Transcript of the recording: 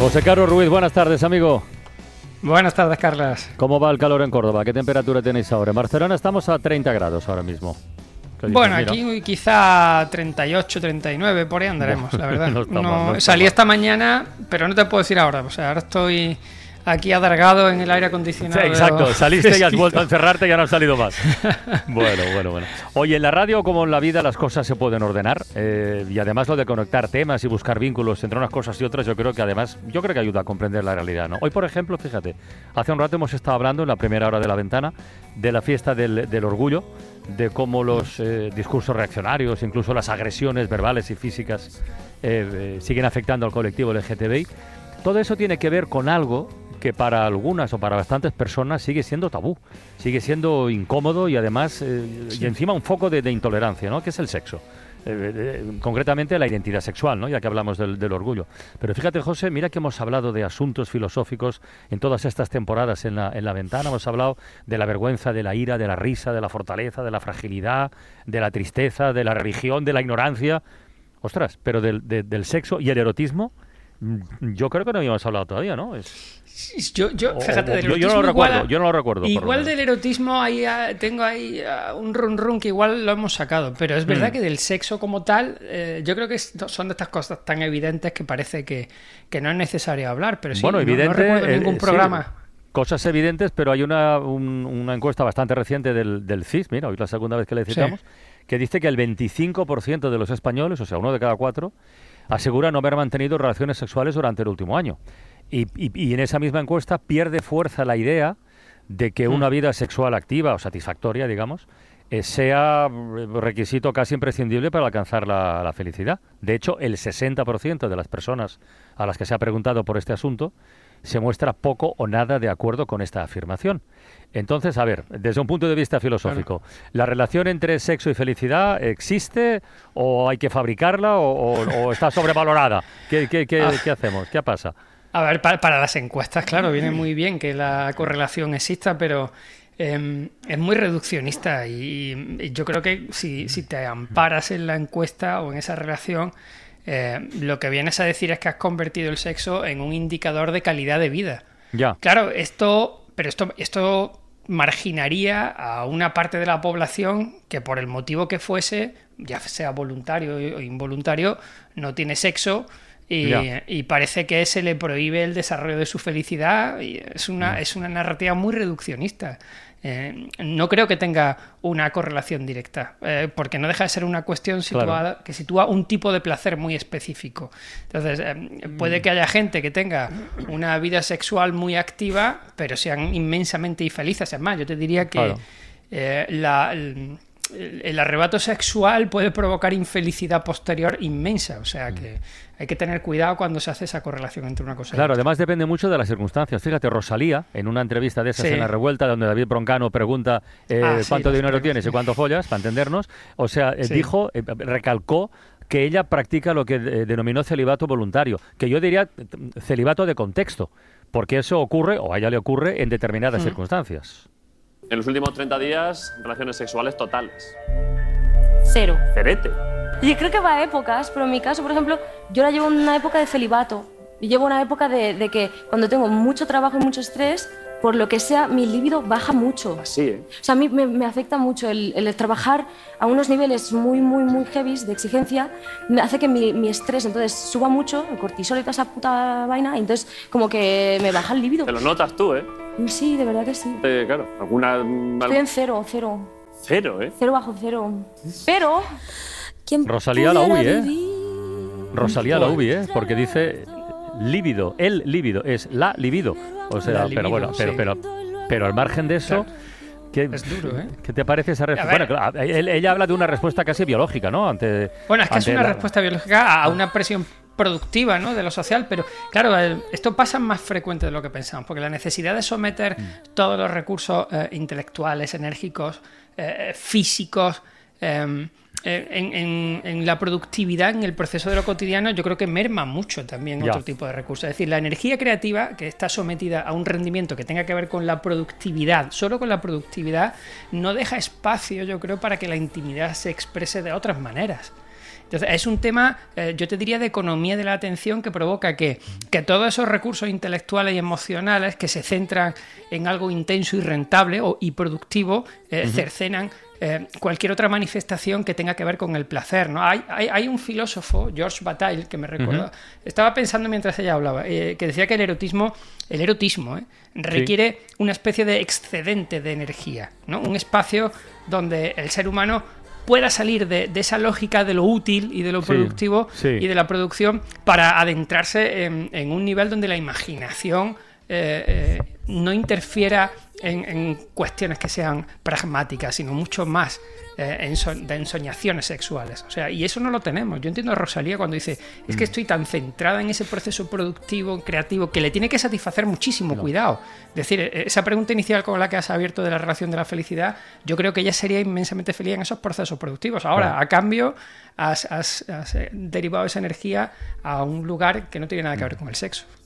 José Carlos Ruiz, buenas tardes, amigo. Buenas tardes, Carlas. ¿Cómo va el calor en Córdoba? ¿Qué temperatura tenéis ahora? En Barcelona estamos a 30 grados ahora mismo. Bueno, aquí quizá 38, 39, por ahí andaremos, la verdad. No salí esta mañana, pero no te puedo decir ahora. O sea, ahora estoy aquí adargado en el aire acondicionado. Sí, exacto, saliste y has vuelto a encerrarte y ya no has salido más. Bueno. Oye, en la radio como en la vida las cosas se pueden ordenar y además lo de conectar temas y buscar vínculos entre unas cosas y otras yo creo que ayuda a comprender la realidad, ¿no? Hoy, por ejemplo, fíjate, hace un rato hemos estado hablando en la primera hora de La Ventana de la fiesta del orgullo, de cómo los discursos reaccionarios, incluso las agresiones verbales y físicas siguen afectando al colectivo LGTBI. Todo eso tiene que ver con algo que para algunas o para bastantes personas sigue siendo tabú, sigue siendo incómodo y además y encima un foco de intolerancia, ¿no? Que es el sexo. Concretamente la identidad sexual, ¿no? Ya que hablamos del orgullo. Pero fíjate, José, mira que hemos hablado de asuntos filosóficos en todas estas temporadas en la Ventana. Hemos hablado de la vergüenza, de la ira, de la risa, de la fortaleza, de la fragilidad, de la tristeza, de la religión, de la ignorancia. Ostras, pero del sexo y el erotismo yo creo que no habíamos hablado todavía, ¿no? Fíjate, del erotismo yo no lo recuerdo. Igual del erotismo tengo ahí un run que igual lo hemos sacado, pero es verdad que del sexo como tal, yo creo que son de estas cosas tan evidentes que parece que no es necesario hablar, pero sí, no recuerdo ningún programa. Sí. Cosas evidentes, pero hay una encuesta bastante reciente del CIS, mira, hoy es la segunda vez que le citamos, que dice que el 25% de los españoles, o sea, 1 de cada 4, asegura no haber mantenido relaciones sexuales durante el último año. Y en esa misma encuesta pierde fuerza la idea de que una vida sexual activa o satisfactoria, digamos, sea requisito casi imprescindible para alcanzar la felicidad. De hecho, el 60% de las personas a las que se ha preguntado por este asunto se muestra poco o nada de acuerdo con esta afirmación. Entonces, a ver, desde un punto de vista filosófico, claro, ¿la relación entre sexo y felicidad existe o hay que fabricarla o está sobrevalorada? ¿Qué hacemos? ¿Qué pasa? A ver, para las encuestas, claro, viene muy bien que la correlación exista, pero es muy reduccionista y yo creo que si te amparas en la encuesta o en esa relación, lo que vienes a decir es que has convertido el sexo en un indicador de calidad de vida. Ya. Claro, esto marginaría a una parte de la población que por el motivo que fuese, ya sea voluntario o involuntario, no tiene sexo y parece que se le prohíbe el desarrollo de su felicidad y es una narrativa muy reduccionista. No creo que tenga una correlación directa, porque no deja de ser una cuestión situada, que sitúa un tipo de placer muy específico. Entonces, puede que haya gente que tenga una vida sexual muy activa, pero sean inmensamente infelices. Además, yo te diría que el arrebato sexual puede provocar infelicidad posterior inmensa, o sea que hay que tener cuidado cuando se hace esa correlación entre una cosa y otra. Además depende mucho de las circunstancias. Fíjate, Rosalía, en una entrevista de esas en La Revuelta, donde David Broncano pregunta cuánto dinero tienes y cuánto follas, para entendernos, o sea, recalcó que ella practica lo que denominó celibato voluntario, que yo diría celibato de contexto, porque eso ocurre, o a ella le ocurre, en determinadas circunstancias. En los últimos 30 días, relaciones sexuales totales. 0. Cerete. Y creo que va a épocas, pero en mi caso, por ejemplo, yo la llevo en una época de celibato. Y llevo una época de que cuando tengo mucho trabajo y mucho estrés, por lo que sea, mi libido baja mucho. Así, ¿eh? O sea, a mí me afecta mucho el trabajar a unos niveles muy, muy, muy heavy de exigencia, me hace que mi estrés entonces suba mucho, el cortisol y toda esa puta vaina, y entonces como que me baja el libido. Te lo notas tú, ¿eh? Sí, de verdad que sí. Claro, Estoy en cero. Cero, ¿eh? 0 bajo 0. Pero... Rosalía la UBI, ¿eh? Rosalía la UBI, ¿eh? Porque dice líbido, el líbido, es la libido. O sea, libido, pero bueno, pero al margen de eso... Claro. Es duro, ¿eh? ¿Qué te parece esa respuesta? Bueno, claro, ella habla de una respuesta casi biológica, ¿no? Es que es una respuesta biológica a una presión productiva, ¿no?, de lo social, pero claro, esto pasa más frecuente de lo que pensamos, porque la necesidad de someter todos los recursos intelectuales, enérgicos, físicos, en la productividad, en el proceso de lo cotidiano, yo creo que merma mucho también otro tipo de recursos. Es decir, la energía creativa que está sometida a un rendimiento que tenga que ver con la productividad, solo con la productividad, no deja espacio, yo creo, para que la intimidad se exprese de otras maneras. Entonces, es un tema, yo te diría, de economía de la atención que provoca que todos esos recursos intelectuales y emocionales que se centran en algo intenso y rentable y productivo cercenan cualquier otra manifestación que tenga que ver con el placer, ¿no? Hay un filósofo, Georges Bataille, que me recuerda, estaba pensando mientras ella hablaba, que decía que el erotismo requiere una especie de excedente de energía, ¿no? Un espacio donde el ser humano pueda salir de esa lógica de lo útil y de lo productivo y de la producción para adentrarse en un nivel donde la imaginación no interfiera en cuestiones que sean pragmáticas, sino mucho más de ensoñaciones sexuales. O sea, y eso no lo tenemos. Yo entiendo a Rosalía cuando dice, es que estoy tan centrada en ese proceso productivo, creativo, que le tiene que satisfacer muchísimo. Cuidado. Es decir, esa pregunta inicial con la que has abierto de la relación de la felicidad, yo creo que ella sería inmensamente feliz en esos procesos productivos. Ahora, a cambio, has derivado esa energía a un lugar que no tiene nada que ver con el sexo.